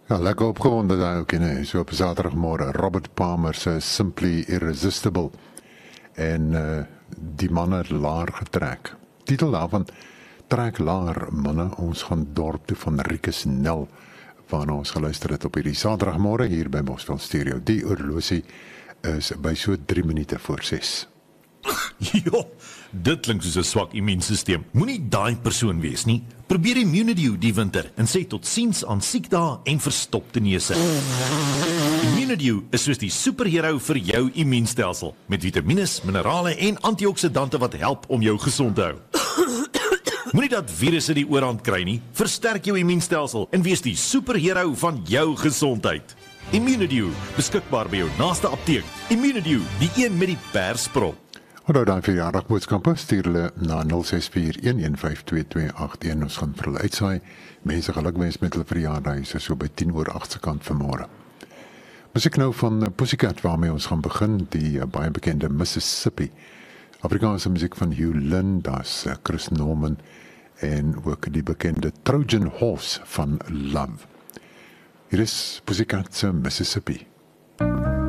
Ja, lekker opgewonde daar ook in, so op zaterdagmorgen. Robert Palmer se Simply Irresistible. En die man het laar getrek. Titel daarvan, Trek laar, manne. Ons gaan dorp toe van Rikus Nel, waarna ons geluister het op hierdie zaterdagmorgen hier by Bosville Stereo. Die oorlosie is by so 3 minute voor 6. Ja, dit klink soos 'n swak immuunstelsel. Moenie daai persoon wees nie. Probeer Immunidew die winter en sê totsiens aan siekdae en verstopte neuse. Immunidew is soos die superhero vir jou immuunstelsel, met vitamiene, minerale en antioksidante wat help om jou gesond te hou. Moenie dat virusse die oorhand kry nie. Versterk jou immuunstelsel en wees die superhero van jou gesondheid. Immunidew, beskikbaar by jou naaste apteek. Immunidew, die een met die persprop. Hallo dan verjaardagboodskappe, stuur hulle na 0641152281. Ons gaan vir hulle uitsaai. Mense gelukwens met hulle verjaardag, is so by 8:10 se kant vanmôre. Musiek nou van Pussycat waarmee ons gaan begin, die baie bekende Mississippi. Afrikaanse musiek van Hugh Lynn, daar's Chris Norman en ook die bekende Trojan Horse van Love. Hier is Pussycat se Mississippi.